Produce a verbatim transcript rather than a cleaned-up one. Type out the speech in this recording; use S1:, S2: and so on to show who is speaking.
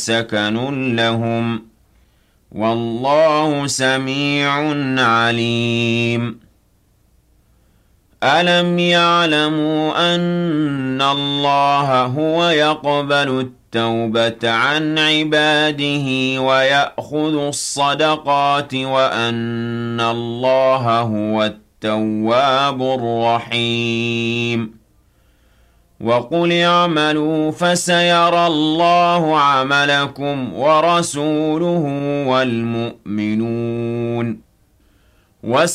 S1: سكن لهم والله سميع عليم ألم يعلموا أن الله هو يقبل التوبة عن عباده ويأخذ الصدقات وأن الله هو التواب الرحيم وقل اعملوا فسيرى الله عملكم ورسوله والمؤمنون